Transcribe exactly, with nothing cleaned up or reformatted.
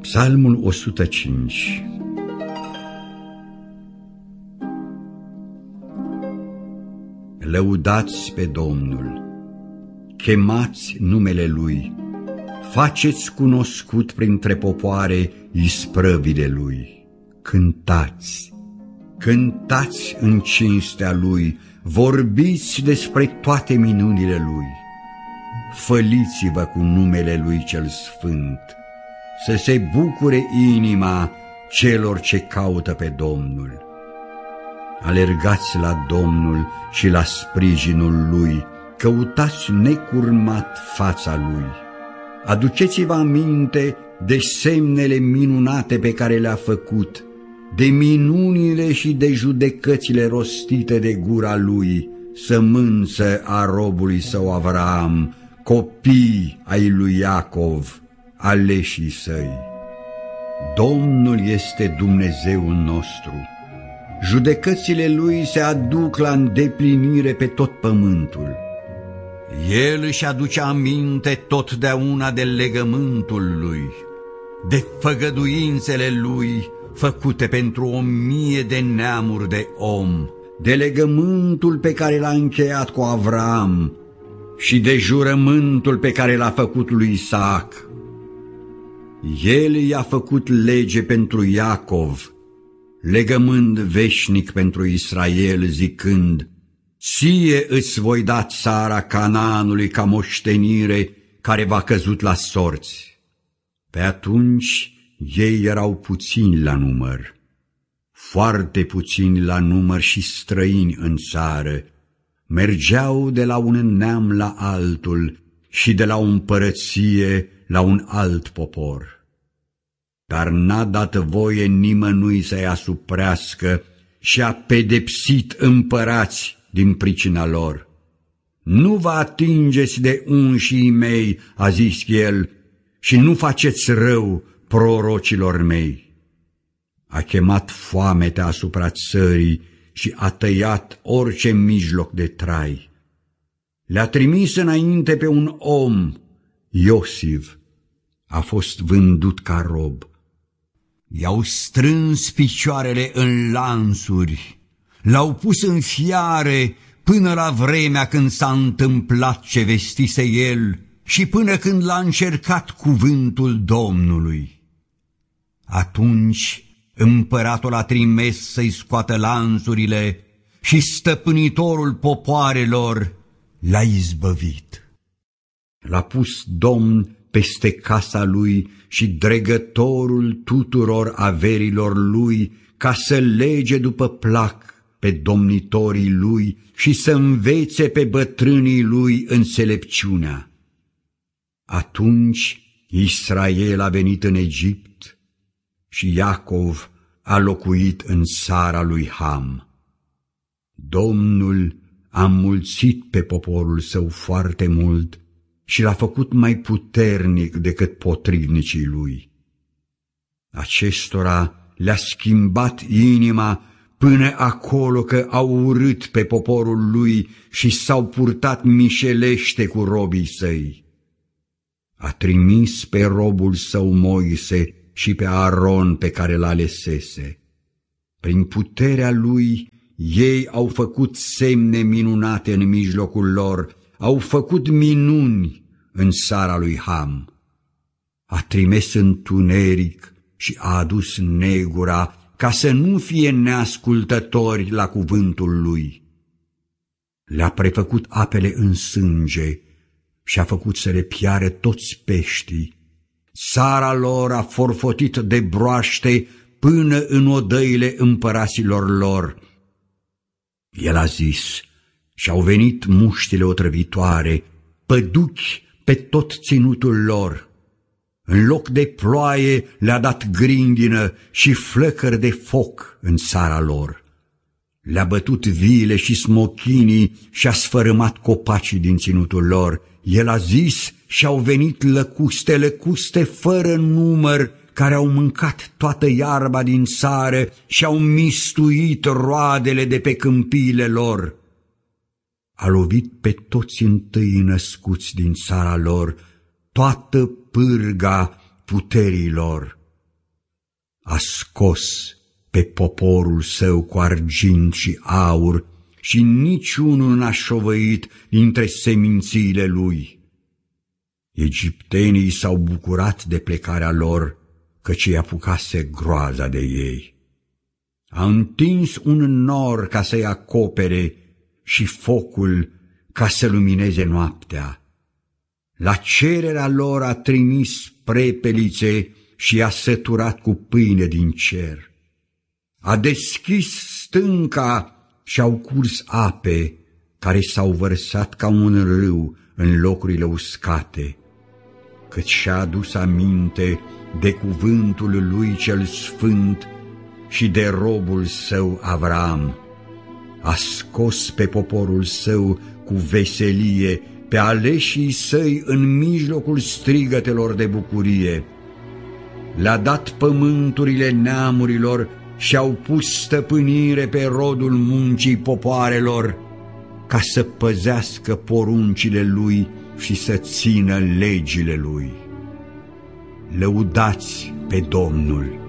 Psalmul o sută cinci. Lăudați pe Domnul, chemați numele Lui, faceți cunoscut printre popoare isprăvile Lui. Cântați, cântați în cinstea Lui, vorbiți despre toate minunile Lui. Făliți-vă cu numele Lui cel Sfânt, să se bucure inima celor ce caută pe Domnul. Alergați la Domnul și la sprijinul Lui, căutați necurmat fața Lui. Aduceți-vă aminte de semnele minunate pe care le-a făcut, de minunile și de judecățile rostite de gura Lui, sămânță a robului său Avraam, copii ai lui Iacov, aleșii săi. Domnul este Dumnezeul nostru, judecățile Lui se aduc la îndeplinire pe tot pământul. El își aduce aminte totdeauna de legământul Lui, de făgăduințele Lui făcute pentru o mie de neamuri de om, de legământul pe care l-a încheiat cu Avraam și de jurământul pe care l-a făcut lui Isaac. El i-a făcut lege pentru Iacov, legământ veșnic pentru Israel, zicând: ție îți voi da țara Canaanului ca moștenire, care v-a căzut la sorți. Pe atunci ei erau puțini la număr, foarte puțini la număr și străini în țară, mergeau de la un neam la altul și de la o împărăție la un alt popor. Dar n-a dat voie nimănui să-i asuprească și a pedepsit împărați din pricina lor. Nu vă atingeți de unșii mei, a zis el, și nu faceți rău prorocilor mei. A chemat foametea asupra țării și a tăiat orice mijloc de trai. Le-a trimis înainte pe un om, Iosif, a fost vândut ca rob. I-au strâns picioarele în lanțuri, l-au pus în fiare până la vremea când s-a întâmplat ce vestise el și până când l-a încercat cuvântul Domnului. Atunci împăratul a trimis să-i scoată lanțurile și stăpânitorul popoarelor l-a izbăvit. L-a pus Domn peste casa lui și dregătorul tuturor averilor lui, ca să lege după plac pe domnitorii lui și să învețe pe bătrânii lui înțelepciunea. Atunci Israel a venit în Egipt și Iacov a locuit în țara lui Ham. Domnul a înmulțit pe poporul său foarte mult și l-a făcut mai puternic decât potrivnicii lui. Acestora le-a schimbat inima până acolo că au urât pe poporul lui și s-au purtat mișelește cu robii săi. A trimis pe robul său Moise și pe Aron pe care l-alesese. Prin puterea lui ei au făcut semne minunate în mijlocul lor, au făcut minuni în țara lui Ham. A trimis întuneric și a adus negura ca să nu fie neascultători la cuvântul lui. Le-a prefăcut apele în sânge și a făcut să le piare toți peștii. Țara lor a forfotit de broaște până în odăile împăraților lor. El a zis: și-au venit muștile otrăvitoare, păduchi pe tot ținutul lor. În loc de ploaie le-a dat grindină și flăcări de foc în țara lor. Le-a bătut viile și smochinii și-a sfărâmat copacii din ținutul lor. El a zis: și-au venit lăcuste, lăcuste fără număr, care au mâncat toată iarba din țară și-au mistuit roadele de pe câmpiile lor. A lovit pe toți întâi născuți din țara lor, toată pârga puterii lor. A scos pe poporul său cu argint și aur și niciunul n-a șovăit dintre semințiile lui. Egiptenii s-au bucurat de plecarea lor, căci îi apucase groaza de ei. A întins un nor ca să-i acopere și focul ca să lumineze noaptea. La cererea lor a trimis prepelițe și i-a săturat cu pâine din cer. A deschis stânca și au curs ape care s-au vărsat ca un râu în locurile uscate, căci și-a adus aminte de cuvântul lui cel sfânt și de robul său Avram. A scos pe poporul său cu veselie, pe aleșii săi în mijlocul strigătelor de bucurie. Le-a dat pământurile neamurilor și-au pus stăpânire pe rodul muncii popoarelor, ca să păzească poruncile lui și să țină legile lui. Lăudați pe Domnul!